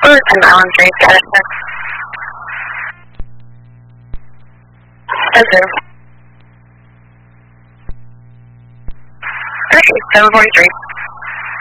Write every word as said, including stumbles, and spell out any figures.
Fullerton Island three, status check. Yes, sir. Okay, seven forty-three.